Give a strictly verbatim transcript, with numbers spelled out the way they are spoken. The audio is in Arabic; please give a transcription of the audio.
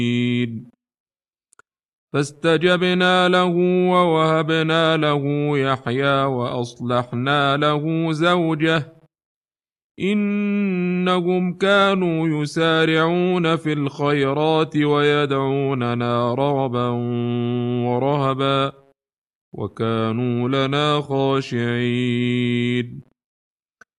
فاستجبنا له ووهبنا له يحيى وأصلحنا له زوجه إنهم كانوا يسارعون في الخيرات ويدعوننا رغبا ورهبا وكانوا لنا خاشعين.